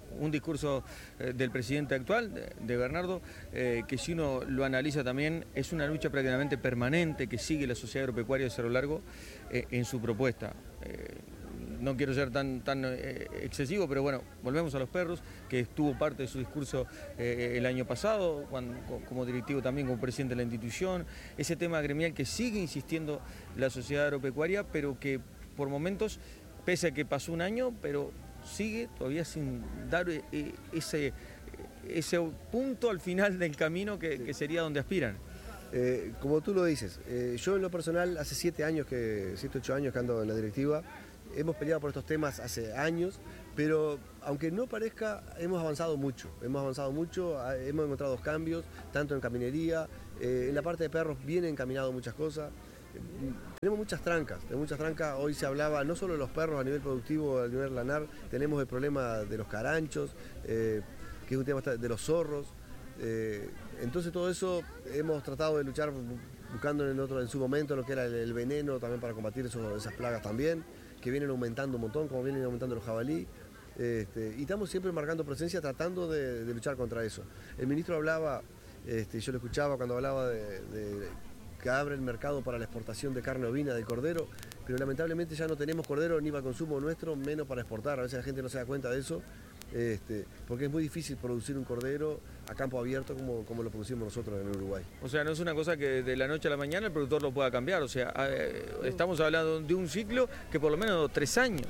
un discurso del presidente actual, de Bernardo, que si uno lo analiza también, es una lucha prácticamente permanente que sigue la Sociedad Agropecuaria de Cerro Largo en su propuesta. No quiero ser tan excesivo, pero bueno, volvemos a los perros, que estuvo parte de su discurso el año pasado, como directivo también, como presidente de la institución, ese tema gremial que sigue insistiendo la Sociedad Agropecuaria, pero que por momentos, pese a que pasó un año, pero sigue todavía sin dar ese punto al final del camino que sería donde aspiran. Como tú lo dices, yo en lo personal hace 7, 8 años que ando en la directiva. Hemos peleado por estos temas hace años, pero aunque no parezca, hemos avanzado mucho, hemos encontrado cambios, tanto en caminería, en la parte de perros vienen encaminado muchas cosas. Tenemos muchas trancas, hoy se hablaba no solo de los perros a nivel productivo, a nivel lanar, tenemos el problema de los caranchos, que es un tema de los zorros, entonces todo eso hemos tratado de luchar buscando en su momento lo que era el veneno también para combatir esas plagas también, que vienen aumentando un montón, como vienen aumentando los jabalí, y estamos siempre marcando presencia tratando de luchar contra eso. El ministro hablaba, yo lo escuchaba cuando hablaba de que abre el mercado para la exportación de carne ovina, de cordero, pero lamentablemente ya no tenemos cordero ni para consumo nuestro, menos para exportar. A veces la gente no se da cuenta de eso, porque es muy difícil producir un cordero a campo abierto como lo producimos nosotros en Uruguay. O sea, no es una cosa que de la noche a la mañana el productor lo pueda cambiar, o sea, estamos hablando de un ciclo que por lo menos 3 años.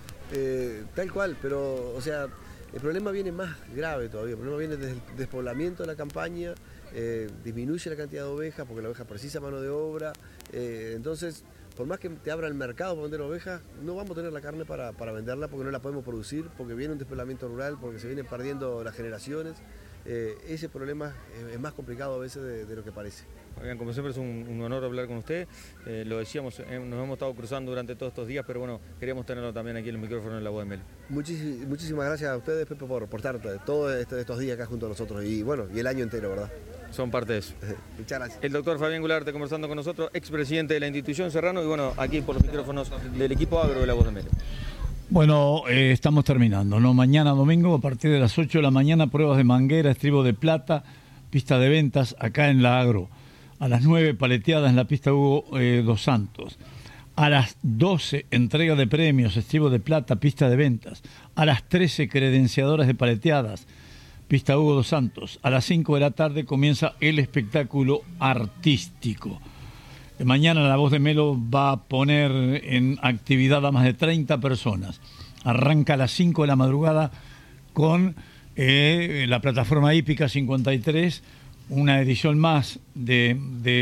Tal cual, pero o sea, el problema viene más grave todavía, el problema viene desde el despoblamiento de la campaña, disminuye la cantidad de ovejas porque la oveja precisa mano de obra, entonces por más que te abra el mercado para vender ovejas, no vamos a tener la carne para venderla porque no la podemos producir, porque viene un despoblamiento rural, porque se vienen perdiendo las generaciones. Ese problema es más complicado a veces de lo que parece. Oigan, como siempre es un honor hablar con usted, lo decíamos, nos hemos estado cruzando durante todos estos días, pero bueno, queríamos tenerlo también aquí en el micrófono en La Voz de Melo. Muchísimas gracias a ustedes, Pepe, por estar todos estos días acá junto a nosotros y bueno, y el año entero, ¿verdad? Son parte de eso. Muchas gracias. El doctor Fabián Gularte conversando con nosotros, expresidente de la institución Serrano, y bueno, aquí por los micrófonos del equipo agro de La Voz de Melo. Bueno, estamos terminando, ¿no? Mañana domingo, a partir de las 8 de la mañana, pruebas de manguera, estribo de plata, pista de ventas acá en la Agro. A las 9, paleteadas en la pista Hugo Dos Santos. A las 12, entrega de premios, estribo de plata, pista de ventas. A las 13, credenciadoras de paleteadas, pista Hugo Dos Santos. A las 5 de la tarde comienza el espectáculo artístico. Mañana La Voz de Melo va a poner en actividad a más de 30 personas. Arranca a las 5 de la madrugada con la plataforma hípica 53, una edición más de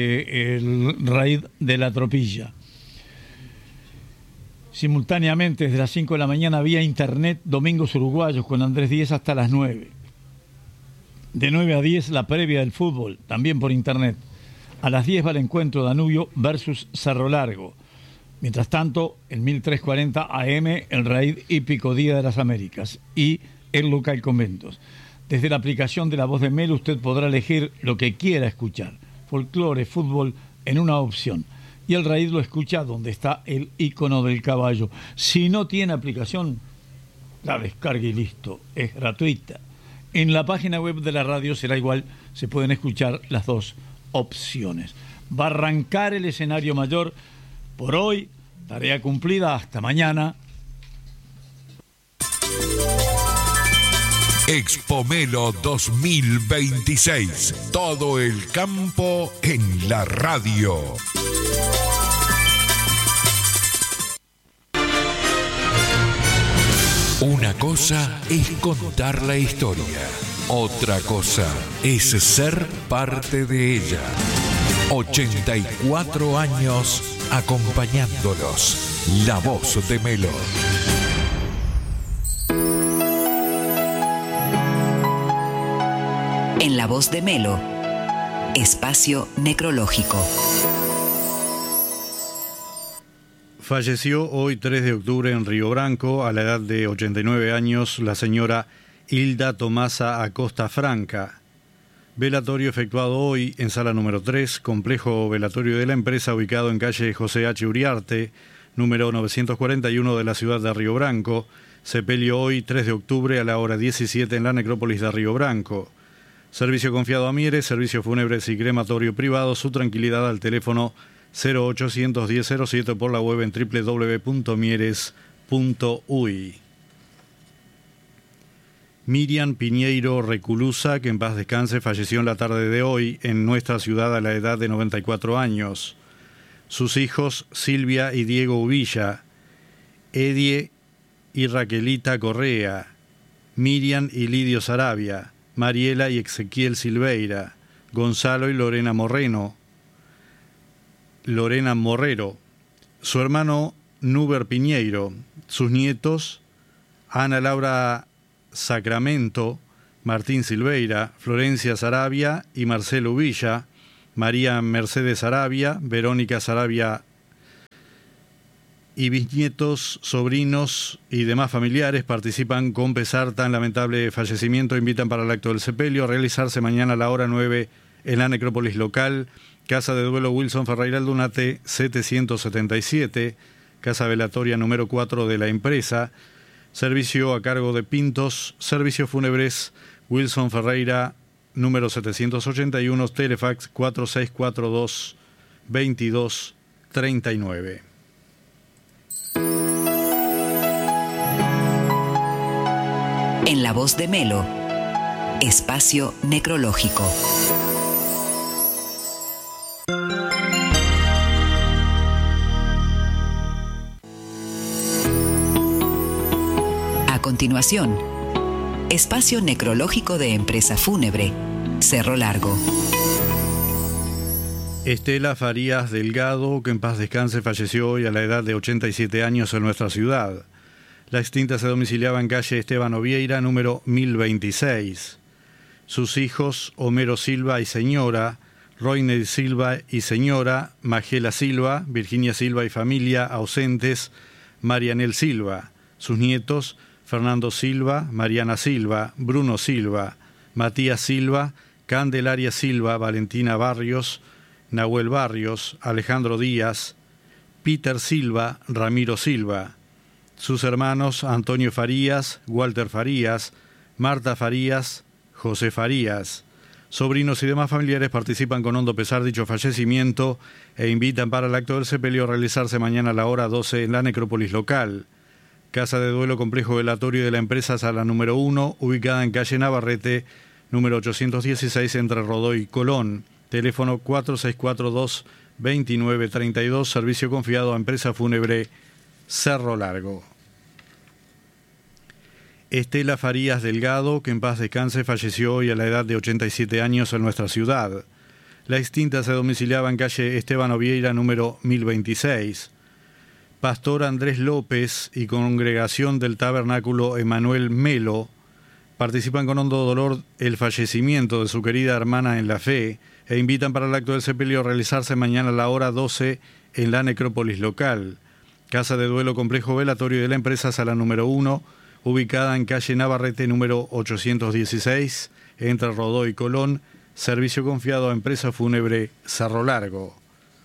el Raid de la Tropilla. Simultáneamente, desde las 5 de la mañana, vía internet, Domingos Uruguayos con Andrés Díez hasta las 9. De 9 a 10, la previa del fútbol, también por internet. A las 10 va el encuentro Danubio versus Cerro Largo. Mientras tanto, en 1340 AM, el Raid Hípico Día de las Américas y el local Conventos. Desde la aplicación de La Voz de Melo usted podrá elegir lo que quiera escuchar. Folclore, fútbol, en una opción. Y el Raid lo escucha donde está el icono del caballo. Si no tiene aplicación, la descargue y listo. Es gratuita. En la página web de la radio será igual, se pueden escuchar las dos opciones. Va a arrancar el escenario mayor por hoy, tarea cumplida, hasta mañana. Expo Melo 2026, todo el campo en la radio. Una cosa es contar la historia, otra cosa es ser parte de ella. 84 años acompañándolos. La Voz de Melo. En La Voz de Melo, espacio necrológico. Falleció hoy 3 de octubre en Río Branco, a la edad de 89 años, la señora Hilda Tomasa Acosta Franca. Velatorio efectuado hoy en sala número 3, complejo velatorio de la empresa ubicado en calle José H. Uriarte, número 941 de la ciudad de Río Branco. Sepelio hoy, 3 de octubre, a la hora 17 en la necrópolis de Río Branco. Servicio confiado a Mieres, servicios fúnebres y crematorio privado. Su tranquilidad al teléfono 0800 1007 por la web en www.mieres.uy. Miriam Piñeiro Reculusa, que en paz descanse, falleció en la tarde de hoy en nuestra ciudad a la edad de 94 años. Sus hijos Silvia y Diego Uvilla, Edie y Raquelita Correa, Miriam y Lidio Sarabia, Mariela y Ezequiel Silveira, Gonzalo y Lorena Morrero, su hermano Núber Piñeiro, sus nietos Ana Laura Sacramento, Martín Silveira, Florencia Sarabia y Marcelo Villa, María Mercedes Sarabia, Verónica Sarabia y bisnietos, sobrinos y demás familiares participan con pesar tan lamentable fallecimiento. Invitan para el acto del sepelio a realizarse mañana a la hora 9 en la necrópolis local, Casa de Duelo Wilson Ferreira Aldunate 777, Casa Velatoria número 4 de la empresa. Servicio a cargo de Pintos, Servicios Fúnebres Wilson Ferreira número 781, Telefax 4642-2239. En la voz de Melo, espacio necrológico. A continuación, espacio necrológico de Empresa Fúnebre, Cerro Largo. Estela Farías Delgado, que en paz descanse, falleció hoy a la edad de 87 años en nuestra ciudad. La extinta se domiciliaba en calle Esteban Ovieira, número 1026. Sus hijos, Homero Silva y señora, Roiner Silva y señora, Magela Silva, Virginia Silva y familia, ausentes, Marianel Silva. Sus nietos, Fernando Silva, Mariana Silva, Bruno Silva, Matías Silva, Candelaria Silva, Valentina Barrios, Nahuel Barrios, Alejandro Díaz, Peter Silva, Ramiro Silva. Sus hermanos Antonio Farías, Walter Farías, Marta Farías, José Farías. Sobrinos y demás familiares participan con hondo pesar dicho fallecimiento e invitan para el acto del sepelio a realizarse mañana a la hora 12 en la necrópolis local. Casa de Duelo Complejo Velatorio de la empresa, sala número 1, ubicada en calle Navarrete, número 816, entre Rodó y Colón. Teléfono 4642-2932, servicio confiado a Empresa Fúnebre Cerro Largo. Estela Farías Delgado, que en paz descanse, falleció hoy a la edad de 87 años en nuestra ciudad. La extinta se domiciliaba en calle Esteban Ovieira, número 1026. Pastor Andrés López y Congregación del Tabernáculo Emanuel Melo participan con hondo dolor el fallecimiento de su querida hermana en la fe e invitan para el acto del sepelio a realizarse mañana a la hora 12 en la necrópolis local. Casa de Duelo Complejo Velatorio de la empresa, sala número 1, ubicada en calle Navarrete número 816, entre Rodó y Colón, servicio confiado a Empresa Fúnebre Cerro Largo.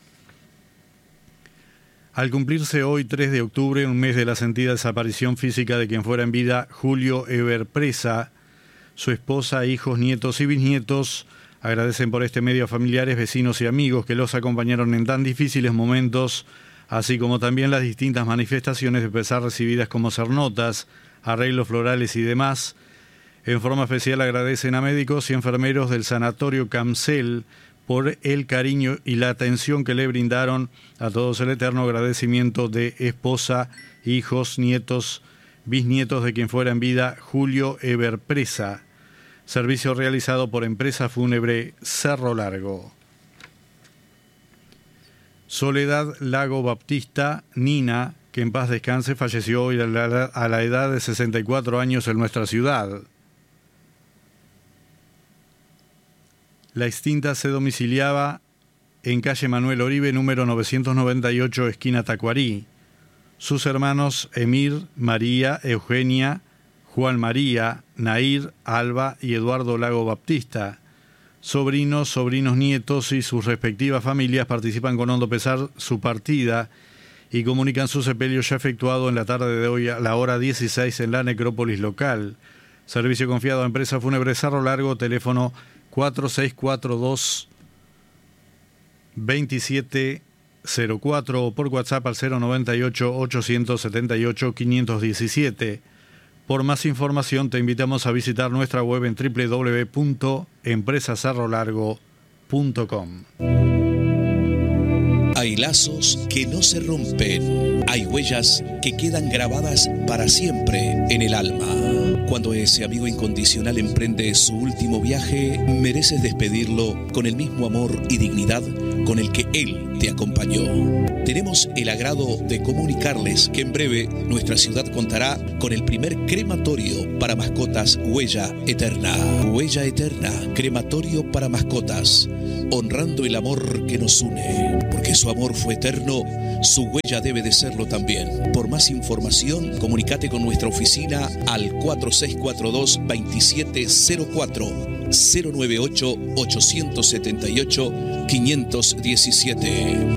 Al cumplirse hoy 3 de octubre, un mes de la sentida desaparición física de quien fuera en vida Julio Eber Presa, su esposa, hijos, nietos y bisnietos agradecen por este medio a familiares, vecinos y amigos que los acompañaron en tan difíciles momentos, así como también las distintas manifestaciones de pesar recibidas como sernotas, arreglos florales y demás. En forma especial agradecen a médicos y enfermeros del Sanatorio Camcel por el cariño y la atención que le brindaron. A todos el eterno agradecimiento de esposa, hijos, nietos, bisnietos de quien fuera en vida Julio Eber Presa. Servicio realizado por Empresa Fúnebre Cerro Largo. Soledad Lago Baptista, Nina, que en paz descanse, falleció hoy a la edad de 64 años en nuestra ciudad. La extinta se domiciliaba en calle Manuel Oribe, número 998, esquina Tacuarí. Sus hermanos Emir, María, Eugenia, Juan María, Nair, Alba y Eduardo Lago Baptista. Sobrinos, nietos y sus respectivas familias participan con hondo pesar su partida y comunican su sepelio ya efectuado en la tarde de hoy a la hora 16 en la necrópolis local. Servicio confiado a Empresa Fúnebre Cerro Largo, teléfono 4642-2704 o por WhatsApp al 098-878-517. Por más información te invitamos a visitar nuestra web en www.empresacerrolargo.com. Hay lazos que no se rompen, hay huellas que quedan grabadas para siempre en el alma. Cuando ese amigo incondicional emprende su último viaje, mereces despedirlo con el mismo amor y dignidad con el que él te acompañó. Tenemos el agrado de comunicarles que en breve nuestra ciudad contará con el primer crematorio para mascotas Huella Eterna. Huella Eterna, crematorio para mascotas, honrando el amor que nos une. Porque su amor fue eterno, su huella debe de serlo también. Por más información, comunícate con nuestra oficina al 4642-2704, 098-878-517.